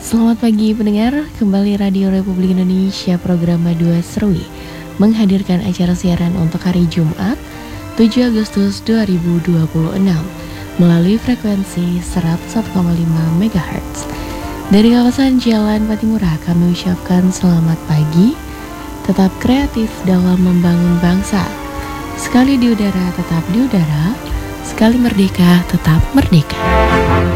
Selamat pagi pendengar, kembali Radio Republik Indonesia program Madua Serwi menghadirkan acara siaran untuk hari Jumat 7 Agustus 2026 melalui frekuensi 101,5 MHz. Dari kawasan Jalan Patimura kami ucapkan selamat pagi, tetap kreatif dalam membangun bangsa. Sekali di udara tetap di udara, sekali merdeka tetap merdeka.